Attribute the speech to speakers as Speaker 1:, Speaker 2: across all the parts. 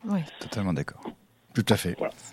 Speaker 1: Oui.
Speaker 2: Totalement d'accord.
Speaker 3: Tout à fait.
Speaker 4: Voilà.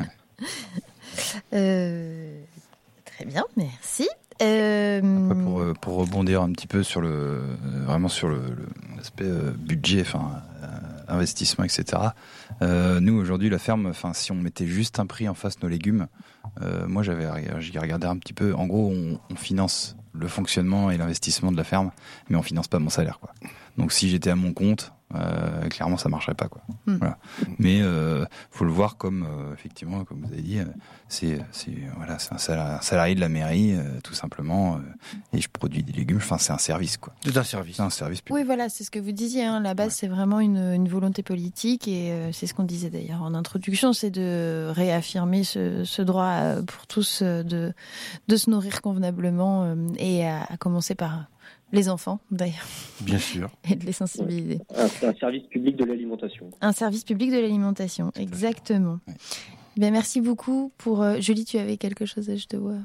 Speaker 1: Très bien, merci.
Speaker 2: Après, pour rebondir un petit peu sur vraiment sur l'aspect budget, investissement, etc. Nous aujourd'hui la ferme, si on mettait juste un prix en face nos légumes, moi j'y regardé un petit peu. En gros, on finance le fonctionnement et l'investissement de la ferme, mais on finance pas mon salaire, quoi. Donc si j'étais à mon compte, clairement ça marcherait pas, quoi. Voilà. Mais faut le voir comme effectivement, comme vous avez dit, c'est un salarié de la mairie, tout simplement, et je produis des légumes. C'est un service, quoi.
Speaker 3: C'est un service.
Speaker 2: C'est un service public.
Speaker 1: Oui, voilà, c'est ce que vous disiez. À la base, c'est vraiment une volonté politique, et c'est ce qu'on disait d'ailleurs en introduction, c'est de réaffirmer ce droit pour tous de se nourrir convenablement, et à commencer par les enfants, d'ailleurs.
Speaker 3: Bien sûr.
Speaker 1: Et de les sensibiliser.
Speaker 4: Un service public de l'alimentation.
Speaker 1: Un service public de l'alimentation, exactement.
Speaker 2: Oui.
Speaker 1: Bien, merci beaucoup pour... Julie, tu avais quelque chose, je te vois.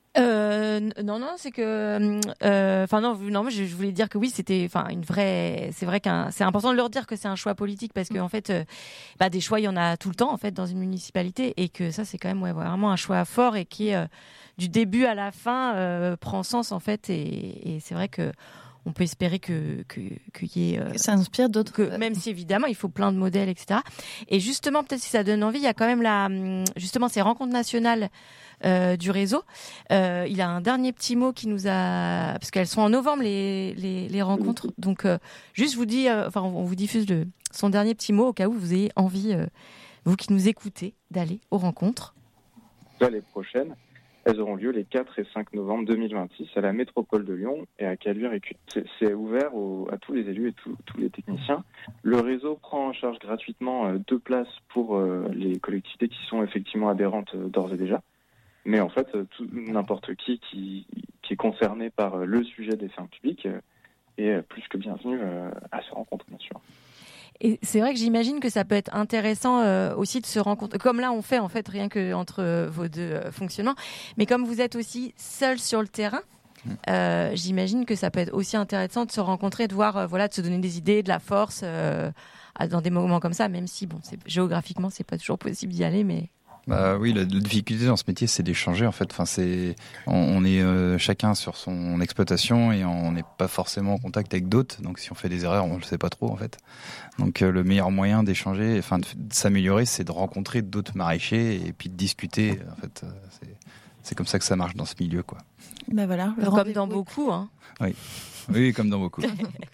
Speaker 5: Non, c'est que, non, je voulais dire que oui, c'était, c'est vrai c'est important de leur dire que c'est un choix politique, parce que en fait, des choix, il y en a tout le temps en fait dans une municipalité, et que ça, c'est quand même vraiment un choix fort, et qui du début à la fin prend sens en fait, et c'est vrai que on peut espérer qu'il y ait...
Speaker 1: ça inspire d'autres...
Speaker 5: Même si, évidemment, il faut plein de modèles, etc. Et justement, peut-être si ça donne envie, il y a quand même justement ces rencontres nationales du réseau. Il a un dernier petit mot qui nous a... Parce qu'elles sont en novembre, les rencontres. Donc, juste, je vous dis... on vous diffuse son dernier petit mot au cas où vous ayez envie, vous qui nous écoutez, d'aller aux rencontres.
Speaker 6: L'année prochaine, elles auront lieu les 4 et 5 novembre 2026 à la métropole de Lyon et à Caluire-et-Cuire. C'est ouvert à tous les élus et tous les techniciens. Le réseau prend en charge gratuitement 2 places pour les collectivités qui sont effectivement adhérentes d'ores et déjà. Mais en fait, n'importe qui est concerné par le sujet des fermes publiques est plus que bienvenu à se rencontrer, bien sûr.
Speaker 5: Et c'est vrai que j'imagine que ça peut être intéressant aussi de se rencontrer, comme là on fait en fait rien que entre vos deux fonctionnements, mais comme vous êtes aussi seul sur le terrain, j'imagine que ça peut être aussi intéressant de se rencontrer, de voir, de se donner des idées, de la force dans des moments comme ça, même si géographiquement c'est pas toujours possible d'y aller, mais...
Speaker 2: Oui, la difficulté dans ce métier, c'est d'échanger en fait. On est chacun sur son exploitation, et on n'est pas forcément en contact avec d'autres. Donc si on fait des erreurs, on le sait pas trop en fait. Donc le meilleur moyen d'échanger, de s'améliorer, c'est de rencontrer d'autres maraîchers et puis de discuter. En fait, c'est comme ça que ça marche dans ce milieu, quoi.
Speaker 1: Voilà.
Speaker 5: Comme dans beaucoup, hein.
Speaker 2: Oui, comme dans beaucoup.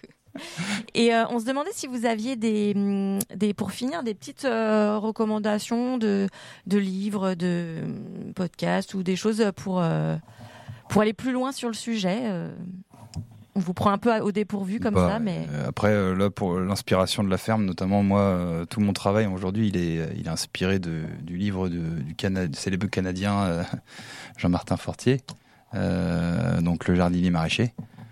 Speaker 5: Et on se demandait si vous aviez pour finir, des petites recommandations de livres, de podcasts ou des choses pour aller plus loin sur le sujet. On vous prend un peu au dépourvu comme ça, mais...
Speaker 2: Après, là, pour l'inspiration de la ferme, notamment, moi, tout mon travail aujourd'hui, il est inspiré du livre du célèbre Canadien Jean-Martin Fortier, donc Le jardinier maraîcher.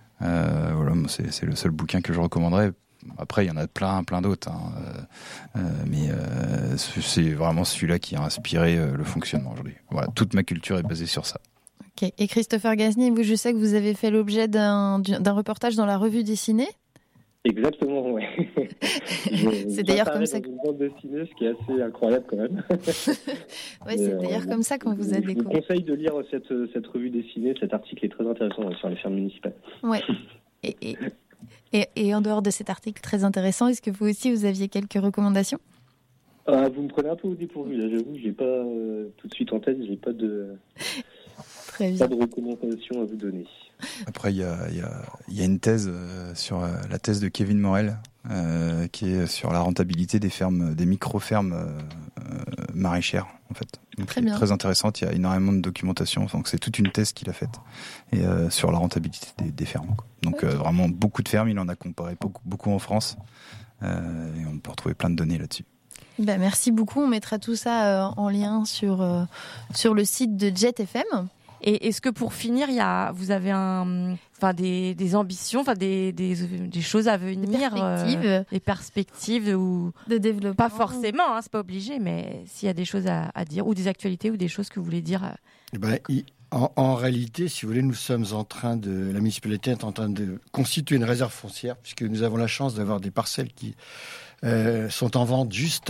Speaker 2: C'est le seul bouquin que je recommanderais. Après, il y en a plein d'autres, mais c'est vraiment celui-là qui a inspiré le fonctionnement aujourd'hui. Voilà, toute ma culture est basée sur ça.
Speaker 1: Ok. Et Christopher Gazny, vous, je sais que vous avez fait l'objet d'un reportage dans la revue dessinée.
Speaker 4: Exactement, oui.
Speaker 1: C'est d'ailleurs comme ça.
Speaker 4: Dans une bande dessinée, ce qui est assez incroyable quand même.
Speaker 1: Oui, c'est d'ailleurs comme ça qu'on vous a découvert.
Speaker 4: Je vous conseille de lire cette revue dessinée. Cet article est très intéressant sur les fermes municipales.
Speaker 1: Ouais. Et en dehors de cet article très intéressant, est-ce que vous aussi vous aviez quelques recommandations ?
Speaker 4: Vous me prenez un peu au dépourvu, là, j'avoue, j'ai pas tout de suite en tête, j'ai pas de recommandations à vous donner.
Speaker 2: Après, il y a une thèse sur la thèse de Kevin Morel, qui est sur la rentabilité des micro-fermes maraîchères, en fait. Donc, très intéressante, il y a énormément de documentation, donc c'est toute une thèse qu'il a faite, et sur la rentabilité des fermes, quoi. Donc vraiment beaucoup de fermes, il en a comparé beaucoup en France, et on peut retrouver plein de données là-dessus.
Speaker 1: Merci beaucoup, on mettra tout ça en lien sur le site de Jet FM.
Speaker 5: Et est-ce que pour finir, vous avez des ambitions, des choses à venir, des perspectives ou
Speaker 1: de développement?
Speaker 5: Pas forcément, c'est pas obligé, mais s'il y a des choses à dire, ou des actualités, ou des choses que vous voulez dire.
Speaker 3: En réalité, si vous voulez, la municipalité est en train de constituer une réserve foncière, puisque nous avons la chance d'avoir des parcelles qui sont en vente juste